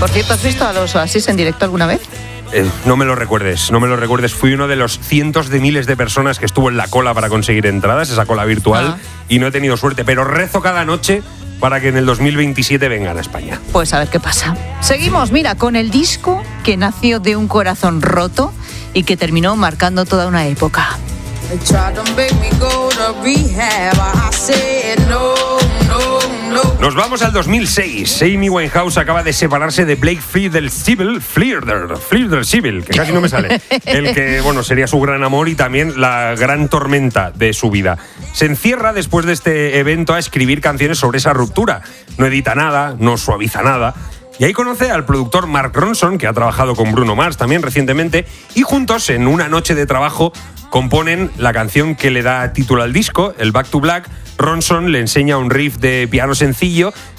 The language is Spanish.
Por cierto, ¿has visto a los Oasis en directo alguna vez? No me lo recuerdes. Fui uno de los cientos de miles de personas que estuvo en la cola para conseguir entradas, esa cola virtual, y no he tenido suerte, pero rezo cada noche para que en el 2027 vengan a España. Pues a ver qué pasa. Seguimos, mira, con el disco que nació de un corazón roto y que terminó marcando toda una época. Nos vamos al 2006. Amy Winehouse acaba de separarse de Blake Fleetwood Civil, que casi no me sale. El que, sería su gran amor y también la gran tormenta de su vida. Se encierra después de este evento a escribir canciones sobre esa ruptura. No edita nada, no suaviza nada. Y ahí conoce al productor Mark Ronson, que ha trabajado con Bruno Mars también recientemente, y juntos, en una noche de trabajo, componen la canción que le da título al disco, el Back to Black. Ronson le enseña un riff de piano sencillo